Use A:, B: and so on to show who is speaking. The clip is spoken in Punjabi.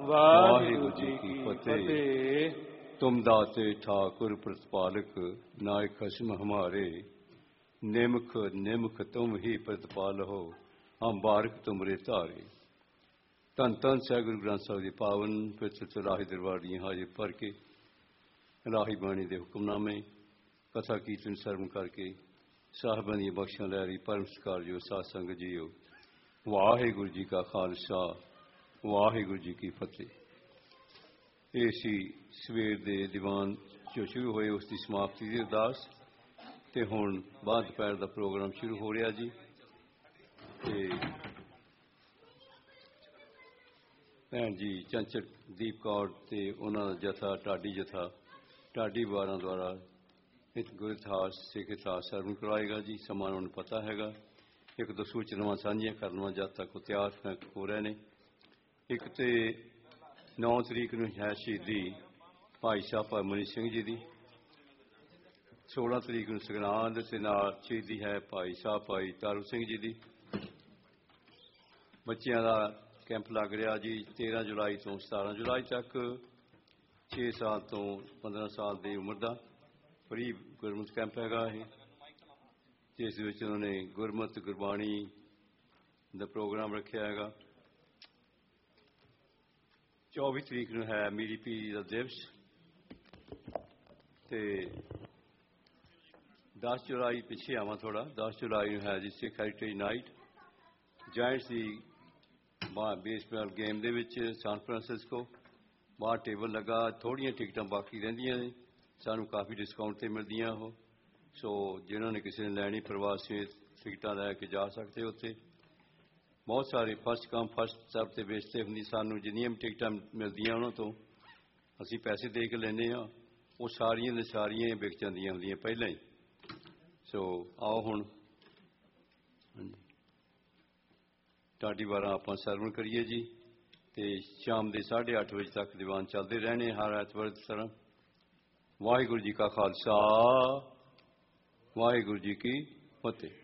A: ਵਾਹਿਗੁਰੂ ਜੀ ਕੀ ਫਤਿਹ। तुम दाते ठाकुर प्रतिपालक, नायक खसम हमारे, निमख निमख तुम ही प्रतिपाल हो, हम बारक तुमरे तारे। धन धन सह गुरु ग्रंथ साहिब जी पावन पवित्र राही दरबार दी हाजिर भर के राही बाणी के हुक्मनामे कथा कीर्तन सरवण करके साहिबां दी बख्शां लै रही परम सत्कार जो साध संगत जीओ। वाहिगुरू जी का खालसा वाहिगुरू जी की फतेह। ਇਹ ਸੀ ਸਵੇਰ ਦੇ ਦੀਵਾਨ ਜੋ ਸ਼ੁਰੂ ਹੋਏ ਉਸ ਦੀ ਸਮਾਪਤੀ ਦੀ ਅਰਦਾਸ ਤੇ ਹੁਣ ਬਾਅਦ ਦੁਪਹਿਰ ਦਾ ਪ੍ਰੋਗਰਾਮ ਸ਼ੁਰੂ ਹੋ ਰਿਹਾ ਜੀ। ਤੇ ਭੈਣ ਜੀ ਚੰਚਲ ਦੀਪ ਕੌਰ ਤੇ ਉਹਨਾਂ ਦਾ ਜਥਾ ਢਾਡੀ ਵਾਰਾਂ ਦੁਆਰਾ ਇੱਕ ਗੁਰ ਇਤਿਹਾਸ ਸਿੱਖ ਇਤਿਹਾਸ ਸਰਵਣ ਕਰਵਾਏਗਾ ਜੀ। ਸਮਾਂ ਉਹਨਾਂ ਨੂੰ ਪਤਾ ਹੈਗਾ। ਇੱਕ ਦੋ ਸੂਚਨਾਵਾਂ ਸਾਂਝੀਆਂ ਕਰਨ ਜਦ ਤੱਕ ਉਹ ਤਿਆਰ ਹੋ ਰਹੇ ਨੇ। ਇੱਕ ਤੇ 9 ਤਰੀਕ ਨੂੰ ਹੈ ਸ਼ਹੀਦੀ ਭਾਈ ਸਾਹਿਬ ਮਨੀ ਸਿੰਘ ਜੀ ਦੀ। 16 ਤਰੀਕ ਨੂੰ ਸੰਗਰਾਂਦ ਤੇ ਨਾਲ ਸ਼ਹੀਦੀ ਹੈ ਭਾਈ ਸਾਹਿਬ ਭਾਈ ਤਾਰੂ ਸਿੰਘ ਜੀ ਦੀ। ਬੱਚਿਆਂ ਦਾ ਕੈਂਪ ਲੱਗ ਰਿਹਾ ਜੀ 13 ਜੁਲਾਈ ਤੋਂ 17 ਜੁਲਾਈ ਤੱਕ। 6 ਸਾਲ ਤੋਂ 15 ਸਾਲ ਦੀ ਉਮਰ ਦਾ ਫਰੀ ਗੁਰਮਤਿ ਕੈਂਪ ਹੈਗਾ ਇਹ, ਜਿਸ ਵਿੱਚ ਉਹਨਾਂ ਨੇ ਗੁਰਮਤਿ ਗੁਰਬਾਣੀ ਦਾ ਪ੍ਰੋਗਰਾਮ ਰੱਖਿਆ ਹੈਗਾ। 24 ਤਰੀਕ ਨੂੰ ਹੈ ਮੀਰੀ ਪੀਰੀ ਦਾ ਦਿਵਸ ਤੇ 10 ਜੁਲਾਈ ਪਿੱਛੇ ਆਵਾਂ ਥੋੜਾ 10 ਜੁਲਾਈ ਨੂੰ ਹੈ ਜੀ ਸਿੱਖ ਹੈਰੀਟੇਜ ਨਾਈਟ ਜਾਇੰਟਸ ਦੀ ਬੇਸਬਾਲ ਗੇਮ ਦੇ ਵਿੱਚ ਸਾਨ ਫਰਾਂਸਿਸਕੋ। ਬਾਹਰ ਟੇਬਲ ਲੱਗਾ, ਥੋੜ੍ਹੀਆਂ ਟਿਕਟਾਂ ਬਾਕੀ ਰਹਿੰਦੀਆਂ ਨੇ, ਸਾਨੂੰ ਕਾਫੀ ਡਿਸਕਾਊਂਟ 'ਤੇ ਮਿਲਦੀਆਂ ਉਹ। ਸੋ ਜਿਨ੍ਹਾਂ ਨੇ ਕਿਸੇ ਨੇ ਲੈਣੀ ਪ੍ਰਵਾਸੀ ਟਿਕਟਾਂ ਲੈ ਕੇ ਜਾ ਸਕਦੇ ਉੱਥੇ। ਬਹੁਤ ਸਾਰੇ ਫਸਟ ਕਮ ਫਸਟ ਸਰਵ 'ਤੇ ਬੇਸ 'ਤੇ ਹੁੰਦੀ। ਸਾਨੂੰ ਜਿੰਨੀਆਂ ਵੀ ਟਿਕਟਾਂ ਮਿਲਦੀਆਂ ਉਹਨਾਂ ਤੋਂ ਅਸੀਂ ਪੈਸੇ ਦੇ ਕੇ ਲੈਂਦੇ ਹਾਂ, ਉਹ ਸਾਰੀਆਂ ਦੇ ਸਾਰੀਆਂ ਵਿਕ ਜਾਂਦੀਆਂ ਹੁੰਦੀਆਂ ਪਹਿਲਾਂ ਹੀ। ਸੋ ਆਓ ਹੁਣ ਢਾਡੀ ਵਾਰਾਂ ਆਪਾਂ ਸਰਵਣ ਕਰੀਏ ਜੀ ਤੇ ਸ਼ਾਮ ਦੇ 8:30 ਵਜੇ ਤੱਕ ਦੀਵਾਨ ਚੱਲਦੇ ਰਹਿਣੇ ਹਰ ਐਤਵਾਰ ਦੀ ਤਰ੍ਹਾਂ। ਵਾਹਿਗੁਰੂ ਜੀ ਕਾ ਖਾਲਸਾ ਵਾਹਿਗੁਰੂ ਜੀ ਕੀ ਫਤਿਹ।